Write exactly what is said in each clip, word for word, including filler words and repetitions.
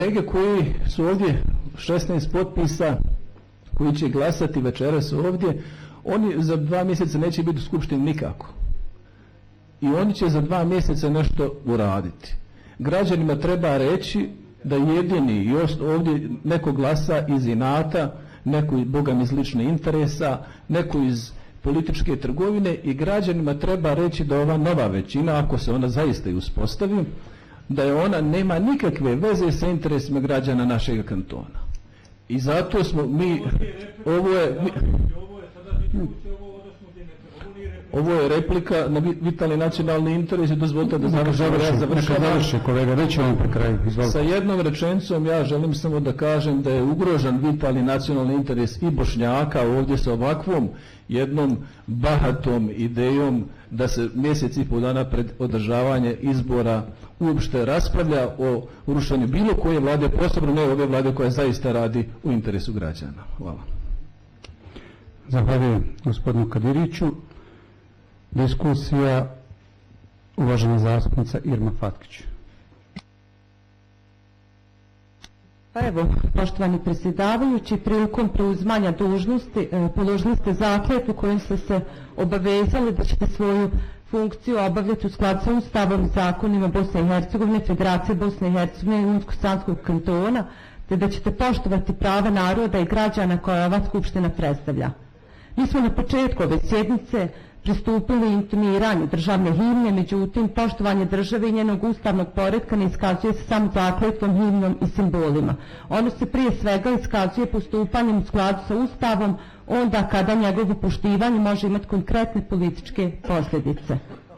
Kolege koji su ovdje, šesnaest potpisa, koji će glasati večeras ovdje, oni za dva mjeseca neće biti u skupštini nikako. I oni će za dva mjeseca nešto uraditi. Građanima treba reći da jedini još ovdje neko glasa iz inata, neko bogam iz lične interesa, neko iz političke trgovine, i građanima treba reći da ova nova većina, ako se ona zaista i uspostavi, da je ona nema nikakve veze sa interesima građana našeg kantona. I zato smo mi, ovo je, mi, ovo je replika na vitalni nacionalni interes i dozvolite da završam. Ja završavam kolega, reći vam po kraju. Sa jednom rečenicom ja želim samo da kažem da je ugrožen vitalni nacionalni interes i Bošnjaka ovdje sa ovakvom jednom bahatom idejom da se mjesec i pol dana pred održavanje izbora uopšte raspravlja o rušenju bilo koje vlade, posebno ne ove vlade koja zaista radi u interesu građana. Hvala. Zahvaljujem gospodinu Kadiriću. Diskusija, uvažena zastupnica Irma Fatkić. Pa evo, poštovani predsjedavajući, prilikom preuzimanja dužnosti e, položili ste zakletvu kojom ste se obavezali da ćete svoju funkciju obavljati u skladu sa Ustavom i zakonima Bosne i Hercegovine, Federacije Bosne i Hercegovine i Unsko-Sanskog kantona, te da ćete poštovati prava naroda i građana koja ova skupština predstavlja. Mi smo na početku ove sjednice pristupili intoniranju državne himne, međutim, poštovanje države i njenog ustavnog poretka ne iskazuje se samo zakletvom, himnom i simbolima. Ono se prije svega iskazuje postupanjem u skladu sa Ustavom, onda kada njegovo poštivanje može imati konkretne političke posljedice.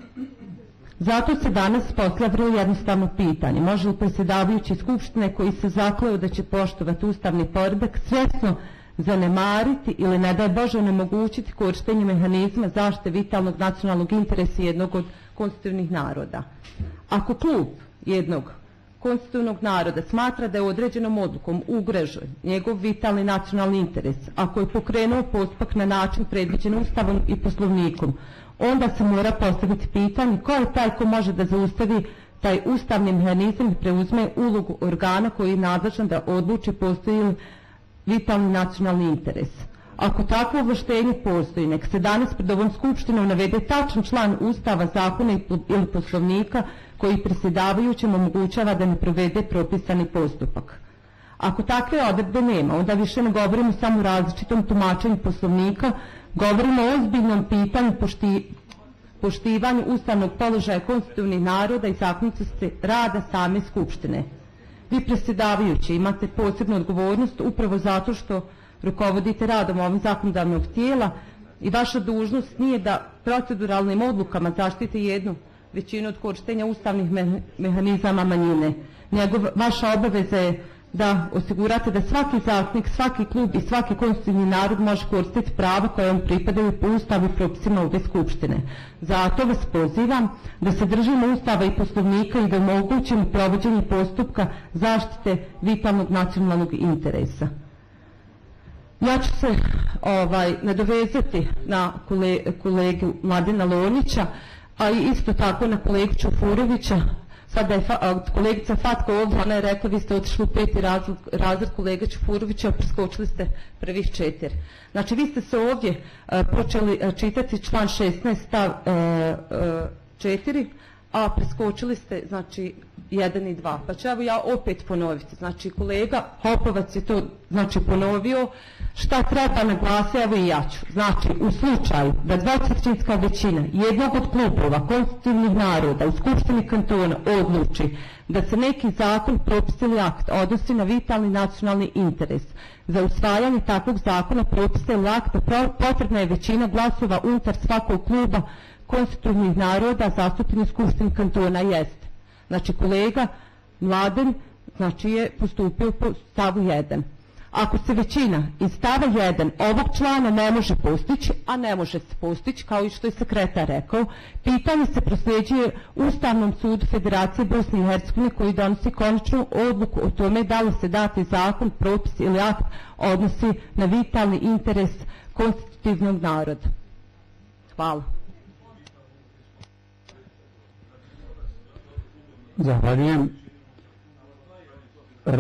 Zato se danas postavlja vrlo jednostavno pitanje. Može li predsjedavajući skupštine koji se zakleo da će poštovati ustavni poredak svjesno zanemariti ili ne daj Bože onemogućiti korištenje mehanizma zaštite vitalnog nacionalnog interesa jednog od konstitutivnih naroda? Ako klub jednog konstitutivnog naroda smatra da je određenom odlukom ugrožen njegov vitalni nacionalni interes, ako je pokrenuo postupak na način predviđen Ustavom i Poslovnikom, onda se mora postaviti pitanje ko je taj ko može da zaustavi taj ustavni mehanizam i preuzme ulogu organa koji je nadležan da odluči postoji li vitalni nacionalni interes. Ako takvo ovlaštenje postoji, nek se danas pred ovom skupštinom navede tačan član Ustava, zakona ili Poslovnika koji predsjedavajućem omogućava da ne provede propisani postupak. Ako takve odredbe nema, onda više ne govorimo samo o različitom tumačenju Poslovnika, govorimo o ozbiljnom pitanju pošti, poštivanju ustavnog položaja konstitutivnih naroda i zakonitosti rada same skupštine. Vi predsjedavajući imate posebnu odgovornost upravo zato što rukovodite radom ovog zakonodavnog tijela i vaša dužnost nije da proceduralnim odlukama zaštite jednu većinu od korištenja ustavnih me mehanizama manjine. Njegov, vaša obaveza je da osigurate da svaki zastupnik, svaki klub i svaki konstitutivni narod može koristiti prava koje vam pripadaju po Ustavu i propisima ove skupštine. Zato vas pozivam da se držimo Ustava i Poslovnika i da omogućimo provođenje postupka zaštite vitalnog nacionalnog interesa. Ja ću se ovaj, nadovezati na kole, kolegu Mladena Lonića, a i isto tako na kolegu Čufurovića. Sada je fa, kolegica Fatka ovdje, ona je rekla vi ste otišli u peti razred, razred kolega Čufurovića, preskočili ste prvih četiri. Znači vi ste se ovdje uh, počeli uh, čitati član šesnaest stav uh, uh, četiri, a preskočili ste znači jedan i dva. Pa ću evo ja opet ponoviti. Znači kolega Hopovac je to znači ponovio. Šta treba naglasiti, evo i ja ću. Znači u slučaju da dvotrećinska većina jednog od klubova konstitutivnih naroda u Skupštini kantona odluči da se neki zakon, propis ili akt odnosi na vitalni nacionalni interes, za usvajanje takvog zakona, propisa ili akta potrebna je većina glasova unutar svakog kluba konstitutivnih naroda zastupljenih u Skupštini kantona. Jeste. Znači kolega Mladen znači je postupio po stavu jedan. Ako se većina iz stava jedan ovog člana ne može postići, a ne može se postići, kao i što je sekretar rekao, pitanje se prosljeđuje Ustavnom sudu Federacije Bosne i Hercegovine koji donosi konačnu odluku o tome da li se dati zakon, propis ili akt odnosi na vitalni interes konstitutivnog naroda. Hvala. Zahvaljujem.